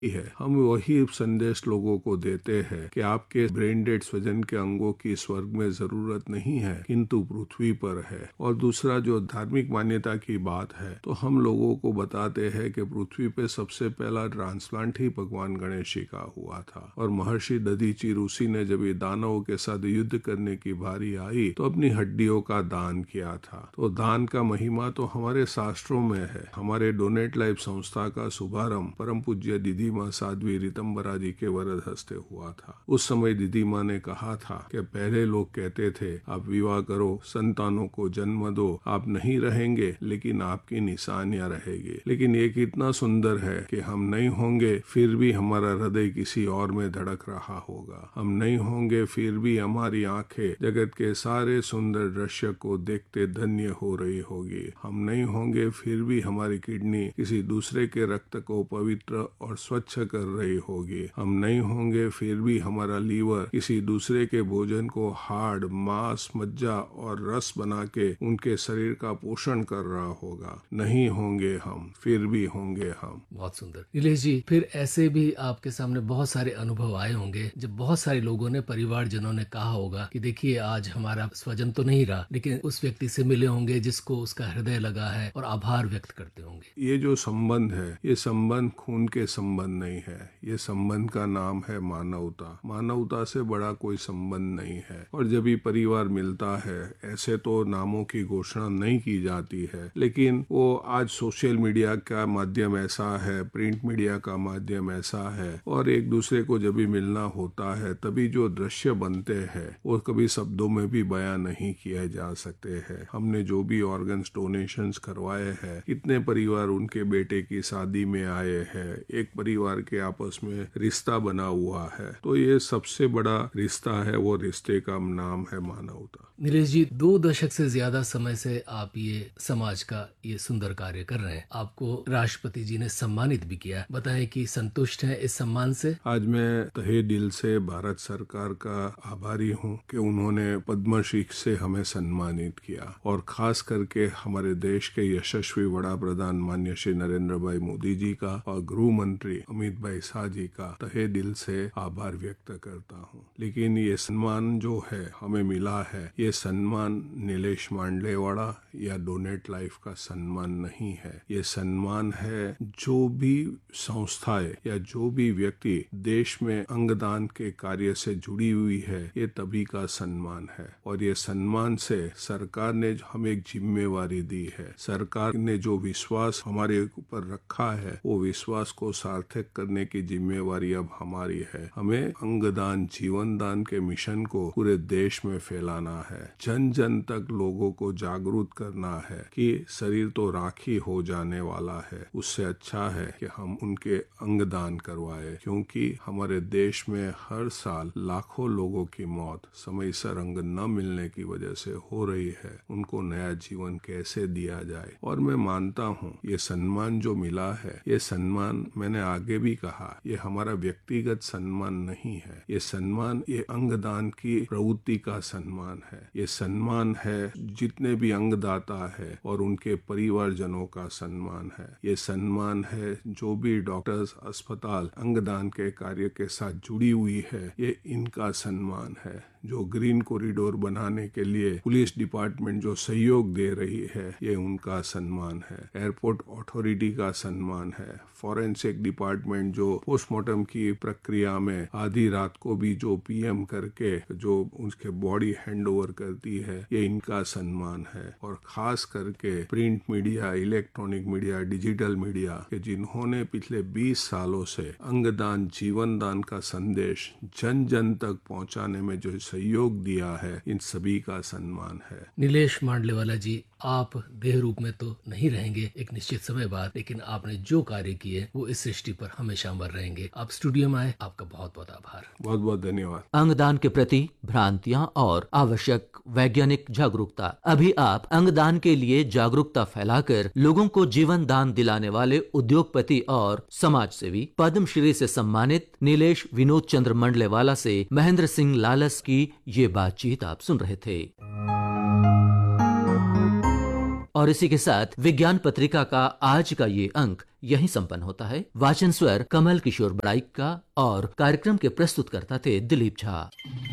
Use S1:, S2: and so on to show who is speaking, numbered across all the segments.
S1: है। हम वही संदेश लोगों को देते हैं कि आपके ब्रेन डेड स्वजन के अंगों की स्वर्ग में जरूरत नहीं है, किंतु पृथ्वी पर है। और दूसरा जो धार्मिक मान्यता की बात है, तो हम लोगों को बताते हैं कि पृथ्वी पे सबसे पहला ट्रांसप्लांट ही भगवान गणेश जी का हुआ था। और महर्षि दधीचि ऋषि ने जब ये दानवों के साथ युद्ध करने की बारी आई तो अपनी हड्डियों का दान किया था। तो दान का महिमा तो हमारे शास्त्रों में है। हमारे डोनेट लाइफ संस्था का शुभारंभ परम पूज्य दीदी माँ साध्वी रीतम्बरा जी के वरद हस्ते हुआ था। उस समय दीदी माँ ने कहा था कि पहले लोग कहते थे आप विवाह करो, संतानों को जन्म दो, आप नहीं रहेंगे लेकिन आपकी निशानियां रहेगी। लेकिन ये कितना सुंदर है कि हम नहीं होंगे फिर भी हमारा हृदय किसी और में धड़क रहा होगा। हम नहीं होंगे फिर भी हमारी आंखें जगत के सारे सुंदर दृश्य को देखते धन्य हो रही होगी। हम नहीं होंगे फिर भी हमारी किडनी किसी दूसरे के रक्त को पवित्र और स्वच्छ कर रही होगी। हम नहीं होंगे फिर भी हमारा लीवर किसी दूसरे के भोजन को हाड़, मांस, मज्जा और रस बना के उनके शरीर का पोषण कर रहा होगा। नहीं होंगे हम फिर भी होंगे हम।
S2: बहुत सुंदर। नीलेश जी, फिर ऐसे भी आपके सामने बहुत सारे अनुभव आए होंगे जब बहुत सारे लोगों ने, परिवारजनों ने कहा होगा कि देखिए आज हमारा स्वजन तो नहीं रहा, लेकिन उस व्यक्ति से मिले होंगे जिसको उसका हृदय लगा है और आभार व्यक्त करते होंगे।
S1: ये जो संबंध है, ये संबंध खून के संबंध नहीं है। ये संबंध का नाम है मानवता। मानवता से बड़ा कोई संबंध नहीं है। और जब भी परिवार मिलता है, ऐसे तो नामों की घोषणा नहीं की जाती है, लेकिन वो आज सोशल मीडिया का माध्यम ऐसा है, प्रिंट मीडिया का माध्यम ऐसा है, और एक दूसरे को जब भी मिलना होता है तभी जो दृश्य बनते हैं वो कभी शब्दों में भी बयान नहीं किए जा सकते हैं। हमने जो भी ऑर्गन्स डोनेशंस करवाए हैं, कितने परिवार उनके बेटे की शादी में आए हैं, एक परिवार के आपस में रिश्ता बना हुआ है। तो ये सबसे बड़ा रिश्ता है, वो रिश्ते का नाम है मानवता।
S2: नीलेश जी, 2 दशक से ज्यादा समय से आप ये समाज का ये सुंदर कार्य कर रहे हैं। आपको राष्ट्रपति जी ने सम्मानित भी किया। बताएं कि संतुष्ट हैं इस सम्मान से?
S1: आज मैं तहे दिल से भारत सरकार का आभारी हूँ कि उन्होंने पद्मश्री से हमें सम्मानित किया, और खास करके हमारे देश के यशस्वी वड़ा प्रधान माननीय श्री नरेंद्र भाई मोदी जी का और गृह मंत्री अमित भाई शाह जी का तहे दिल से आभार व्यक्त करता हूँ। लेकिन ये सम्मान जो है हमें मिला है, ये सम्मान नीलेश मांडलेवाड़ा या डोनेट लाइफ का सम्मान नहीं है। ये सम्मान है जो भी संस्थाएं या जो भी व्यक्ति देश में अंगदान के कार्य से जुड़ी हुई है, ये तभी का सम्मान है। और ये सम्मान से सरकार ने हमें एक जिम्मेवारी दी है। सरकार ने जो विश्वास हमारे ऊपर रखा है, वो विश्वास को सार्थक करने की जिम्मेवारी अब हमारी है। हमें अंगदान, जीवन दान के मिशन को पूरे देश में फैलाना है। जन जन तक लोगों को जागरूक करना है कि शरीर तो राखी हो जाने वाला है, उससे अच्छा है कि हम उनके अंगदान करवाए, क्योंकि हमारे देश में हर साल लाखों लोगों की मौत समयसर अंग न मिलने की वजह से हो रही है। उनको नया जीवन कैसे दिया जाए। और मैं मानता हूँ ये सम्मान जो मिला है, ये सम्मान मैंने आगे भी कहा, ये हमारा व्यक्तिगत सम्मान नहीं है। ये सम्मान ये अंगदान की प्रवृत्ति का सम्मान है। ये सम्मान है जितने भी अंगदाता है और उनके परिवारजनों का सम्मान है। ये सम्मान है जो भी डॉक्टर्स, अस्पताल अंगदान के कार्य के साथ जुड़ी हुई है, ये इनका सम्मान है। जो ग्रीन कॉरिडोर बनाने के लिए पुलिस डिपार्टमेंट जो सहयोग दे रही है, ये उनका सम्मान है। एयरपोर्ट अथॉरिटी का सम्मान है। फॉरेंसिक डिपार्टमेंट जो पोस्टमार्टम की प्रक्रिया में आधी रात को भी जो पीएम करके जो उसके बॉडी हैंड ओवर करती है, ये इनका सम्मान है। और खास करके print media, electronic media, digital media के जिन्होंने पिछले 20 सालों से अंगदान, जीवन दान का संदेश जन जन तक पहुंचाने में जो सहयोग दिया है, इन सभी का सम्मान है।
S2: नीलेश मांडलेवाला जी, आप देह रूप में तो नहीं रहेंगे एक निश्चित समय बाद, लेकिन आपने जो कार्य किए वो इस सृष्टि पर हमेशा अमर रहेंगे। आप स्टूडियो में आए, आपका बहुत बहुत आभार।
S1: बहुत बहुत धन्यवाद।
S3: अंगदान के प्रति भ्रांतियां और आवश्यक वैज्ञानिक जागरूकता। अभी आप अंगदान के लिए जागरूकता फैलाकर लोगों को जीवन दान दिलाने वाले उद्योगपति और समाज सेवी पद्मश्री से सम्मानित नीलेश विनोद चंद्र मंडलेवाला से महेंद्र सिंह लालस की ये बातचीत आप सुन रहे थे। और इसी के साथ विज्ञान पत्रिका का आज का ये अंक यहीं संपन्न होता है। वाचन स्वर कमल किशोर बड़ाइक का और कार्यक्रम के प्रस्तुतकर्ता थे दिलीप झा।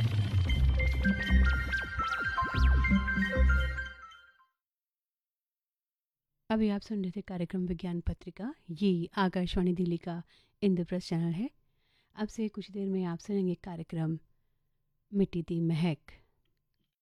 S4: अभी आप सुन रहे थे कार्यक्रम विज्ञान पत्रिका। ये आकाशवाणी दिल्ली का इंद्रप्रस्थ चैनल है। अब से कुछ देर में आप सुनेंगे कार्यक्रम मिट्टी दी महक।